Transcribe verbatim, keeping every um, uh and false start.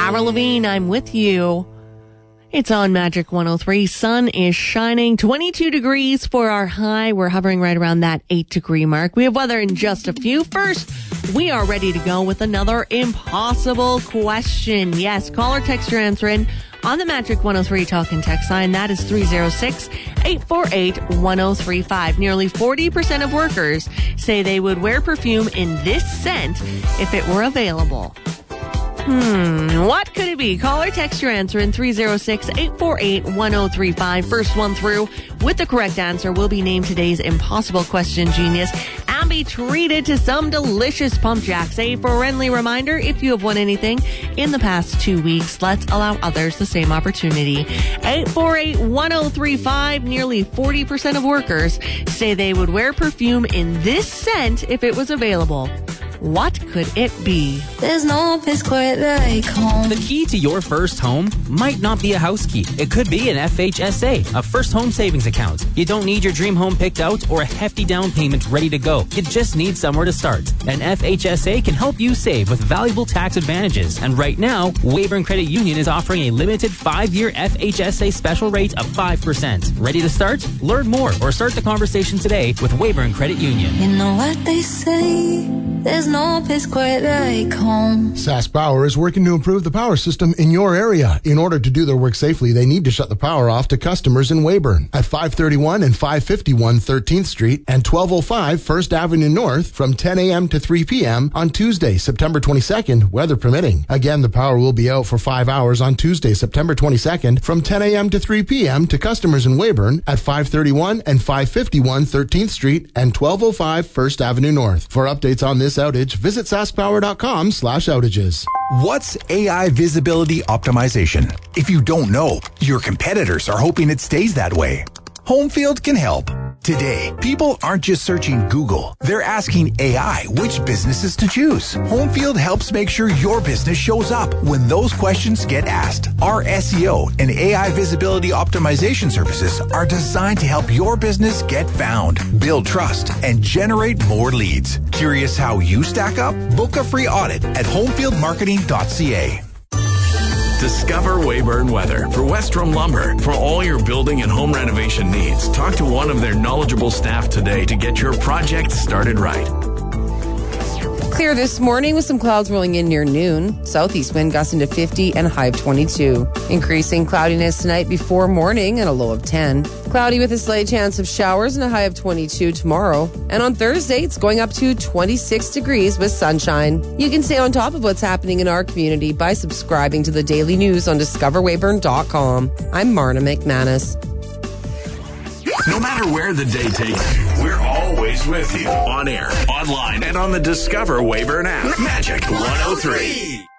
Avril Lavigne, I'm with you. It's on Magic one oh three. Sun is shining. twenty-two degrees for our high. We're hovering right around that eight degree mark. We have weather in just a few. First, we are ready to go with another impossible question. Yes, call or text your answer in on the Magic one oh three talk and text line. That is three oh six, eight four eight, one oh three five. Nearly forty percent of workers say they would wear perfume in this scent if it were available. Hmm, what could it be? Call or text your answer in three oh six, eight four eight, one oh three five. First one through with the correct answer will be named today's Impossible Question Genius and be treated to some delicious Pump Jacks. A friendly reminder, if you have won anything in the past two weeks, let's allow others the same opportunity. eight four eight, one oh three five. Nearly forty percent of workers say they would wear perfume in this scent if it was available. What could it be? There's no place quite like home. The key to your first home might not be a house key. It could be an F H S A, a first home savings account. You don't need your dream home picked out or a hefty down payment ready to go. You just need somewhere to start. An F H S A can help you save with valuable tax advantages. And right now, Weyburn Credit Union is offering a limited five-year F H S A special rate of five percent. Ready to start? Learn more or start the conversation today with Weyburn Credit Union. You know what they say, there's no place quite like home. Sask Power is working to improve the power system in your area. In order to do their work safely, they need to shut the power off to customers in Weyburn at five thirty-one and five fifty-one thirteenth Street and twelve oh five First Avenue North from ten a.m. to three p.m. on Tuesday, September twenty-second, weather permitting. Again, the power will be out for five hours on Tuesday, September twenty-second from ten a.m. to three p.m. to customers in Weyburn at five thirty-one and five fifty-one thirteenth Street and twelve oh five First Avenue North. For updates on this outage, visit saskpower.com slash outages. What's A I visibility optimization? If you don't know, your competitors are hoping it stays that way. Homefield can help. Today, people aren't just searching Google. They're asking A I which businesses to choose. Homefield helps make sure your business shows up when those questions get asked. Our S E O and A I visibility optimization services are designed to help your business get found, build trust, and generate more leads. Curious how you stack up? Book a free audit at homefield marketing dot c a. Discover Weyburn Weather for Westrom Lumber. For all your building and home renovation needs, talk to one of their knowledgeable staff today to get your project started right. Clear this morning with some clouds rolling in near noon. Southeast wind gusting to fifty and a high of twenty-two. Increasing cloudiness tonight before morning and a low of ten. Cloudy with a slight chance of showers and a high of twenty-two tomorrow. And on Thursday, it's going up to twenty-six degrees with sunshine. You can stay on top of what's happening in our community by subscribing to the daily news on discover weyburn dot com. I'm Marna McManus. No matter where the day takes you, we're always with you. On air, online, and on the Discover Weyburn app. Magic one oh three.